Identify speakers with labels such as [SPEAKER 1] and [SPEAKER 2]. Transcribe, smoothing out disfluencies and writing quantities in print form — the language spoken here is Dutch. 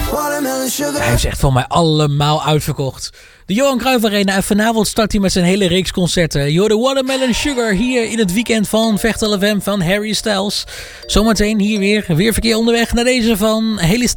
[SPEAKER 1] Hij heeft echt voor mij allemaal uitverkocht. De Johan Cruijff Arena. En vanavond start hij met zijn hele reeks concerten. You're the Watermelon Sugar hier in het weekend van Vechtel FM van Harry Styles. Zometeen hier weer verkeer onderweg naar deze van